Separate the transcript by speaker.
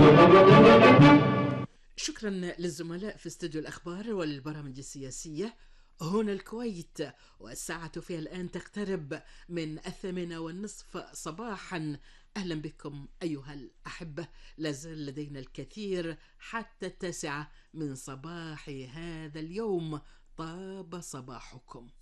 Speaker 1: شكرا للزملاء في استوديو الأخبار والبرامج السياسية هنا الكويت، والساعة فيها الآن تقترب من 8:30 صباحا. أهلا بكم أيها الأحبة، لازال لدينا الكثير حتى 9 من صباح هذا اليوم. طاب صباحكم.